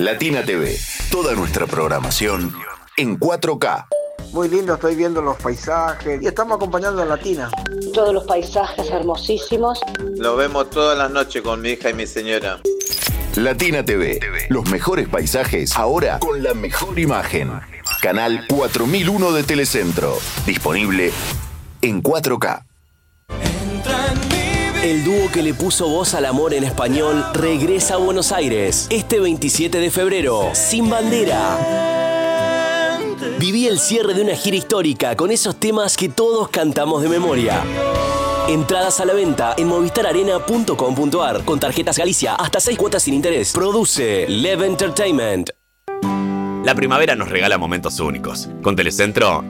Latina TV, toda nuestra programación en 4K. Muy lindo, estoy viendo los paisajes y estamos acompañando a Latina. Todos los paisajes hermosísimos. Lo vemos todas las noches con mi hija y mi señora. Latina TV, los mejores paisajes, ahora con la mejor imagen. Canal 4001 de Telecentro, disponible en 4K. El dúo que le puso voz al amor en español regresa a Buenos Aires este 27 de febrero, Sin Bandera. Viví el cierre de una gira histórica con esos temas que todos cantamos de memoria. Entradas a la venta en movistararena.com.ar con tarjetas Galicia hasta 6 cuotas sin interés. Produce Lev Entertainment. La primavera nos regala momentos únicos. Con Telecentro